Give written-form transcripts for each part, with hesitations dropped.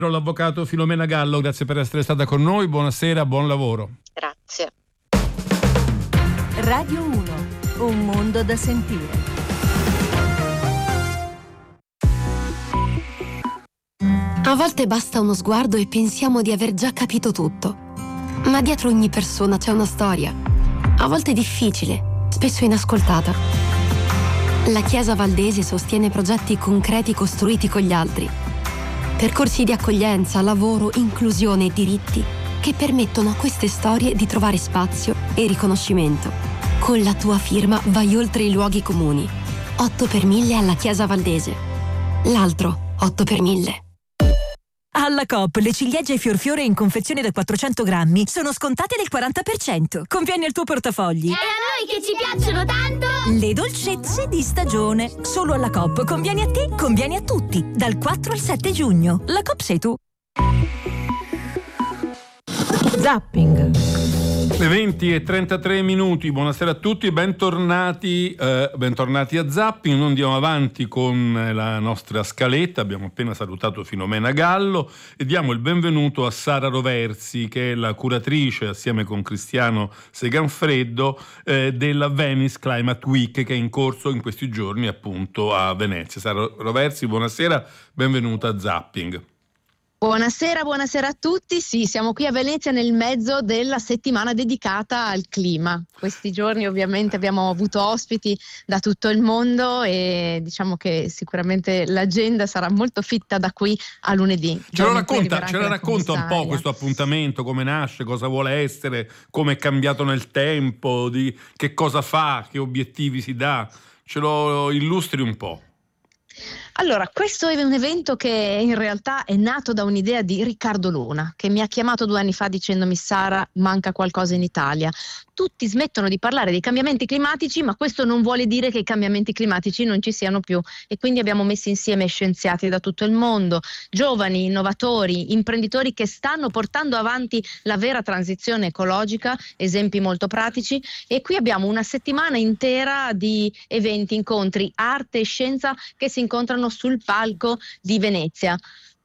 L'avvocato Filomena Gallo, grazie per essere stata con noi, buonasera, buon lavoro. Grazie. Radio 1, un mondo da sentire. A volte basta uno sguardo e pensiamo di aver già capito tutto. Ma dietro ogni persona c'è una storia, a volte difficile, spesso inascoltata. La Chiesa Valdese sostiene progetti concreti costruiti con gli altri. Percorsi di accoglienza, lavoro, inclusione e diritti che permettono a queste storie di trovare spazio e riconoscimento. Con la tua firma vai oltre i luoghi comuni. 8 per 1000 alla Chiesa Valdese. L'altro 8 per 1000. Alla Coop le ciliegie fior in confezione da 400 grammi sono scontate del 40%. Conviene al tuo portafogli. E a noi che ci piacciono tanto! Le dolcezze di stagione. Solo alla Coop. Conviene a te, conviene a tutti. Dal 4 al 7 giugno. La Coop sei tu. Zapping. Le 20:33, buonasera a tutti, bentornati a Zapping. Noi andiamo avanti con la nostra scaletta, abbiamo appena salutato Filomena Gallo e diamo il benvenuto a Sara Roversi, che è la curatrice assieme con Cristiano Seganfreddo della Venice Climate Week, che è in corso in questi giorni appunto a Venezia. Sara Roversi, buonasera, benvenuta a Zapping. Buonasera a tutti. Sì, siamo qui a Venezia nel mezzo della settimana dedicata al clima. Questi giorni ovviamente abbiamo avuto ospiti da tutto il mondo e diciamo che sicuramente l'agenda sarà molto fitta da qui a lunedì. Ce la racconta un po' questo appuntamento, come nasce, cosa vuole essere, come è cambiato nel tempo, di che cosa fa, che obiettivi si dà. Ce lo illustri un po'. Allora, questo è un evento che in realtà è nato da un'idea di Riccardo Luna, che mi ha chiamato 2 anni fa dicendomi: Sara, manca qualcosa in Italia. Tutti smettono di parlare dei cambiamenti climatici, ma questo non vuole dire che i cambiamenti climatici non ci siano più, e quindi abbiamo messo insieme scienziati da tutto il mondo, giovani, innovatori, imprenditori che stanno portando avanti la vera transizione ecologica, esempi molto pratici, e qui abbiamo una settimana intera di eventi, incontri, arte e scienza che si incontrano sul palco di Venezia.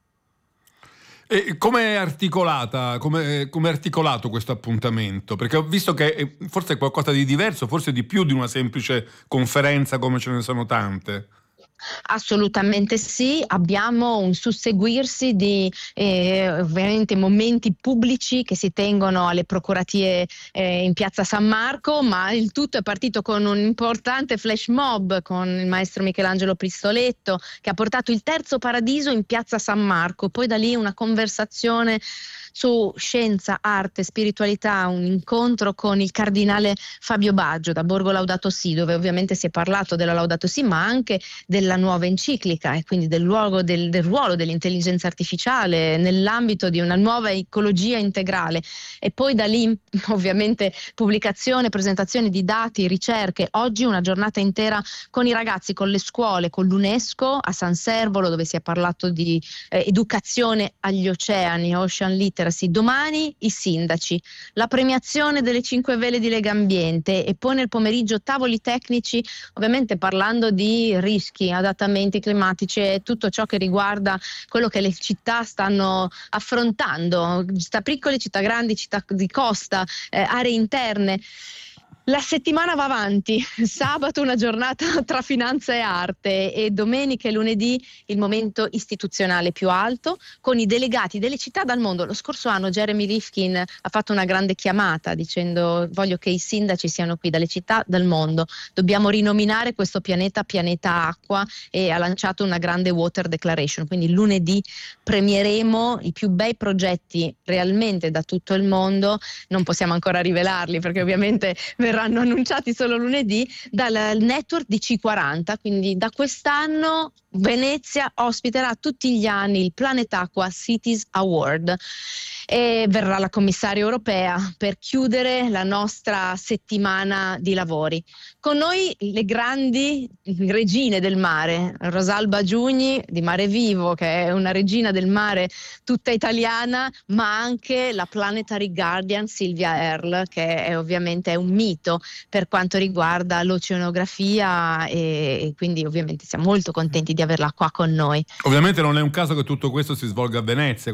E come è articolata, come è articolato questo appuntamento? Perché ho visto che forse è qualcosa di diverso, forse di più di una semplice conferenza come ce ne sono tante. Assolutamente sì, abbiamo un susseguirsi di ovviamente momenti pubblici che si tengono alle procuratie in piazza San Marco, ma il tutto è partito con un importante flash mob con il maestro Michelangelo Pistoletto, che ha portato il Terzo Paradiso in piazza San Marco, poi da lì una conversazione su scienza, arte, spiritualità, un incontro con il cardinale Fabio Baggio da Borgo Laudato Si, dove ovviamente si è parlato della Laudato Si, ma anche della nuova enciclica e quindi del ruolo dell'intelligenza artificiale nell'ambito di una nuova ecologia integrale. E poi da lì ovviamente pubblicazione, presentazione di dati, ricerche. Oggi una giornata intera con i ragazzi, con le scuole, con l'UNESCO a San Servolo, dove si è parlato di educazione agli oceani, Ocean Literacy. Domani i sindaci, la premiazione delle 5 vele di Legambiente e poi nel pomeriggio tavoli tecnici, ovviamente parlando di rischi, adattamenti climatici e tutto ciò che riguarda quello che le città stanno affrontando, città piccole, città grandi, città di costa, aree interne. La settimana va avanti, sabato una giornata tra finanza e arte e domenica e lunedì il momento istituzionale più alto con i delegati delle città dal mondo. Lo scorso anno Jeremy Rifkin ha fatto una grande chiamata dicendo: voglio che i sindaci siano qui dalle città dal mondo, dobbiamo rinominare questo pianeta acqua, e ha lanciato una grande water declaration. Quindi lunedì premieremo i più bei progetti realmente da tutto il mondo, non possiamo ancora rivelarli perché ovviamente verranno annunciati solo lunedì, dal network di C40. Quindi da quest'anno Venezia ospiterà tutti gli anni il Planet Acqua Cities Award e verrà la commissaria europea per chiudere la nostra settimana di lavori. Con noi le grandi regine del mare, Rosalba Giugni di Mare Vivo, che è una regina del mare tutta italiana, ma anche la Planetary Guardian Silvia Earle, che è ovviamente un mito per quanto riguarda l'oceanografia, e quindi ovviamente siamo molto contenti di averla qua con noi. Ovviamente non è un caso che tutto questo si svolga a Venezia.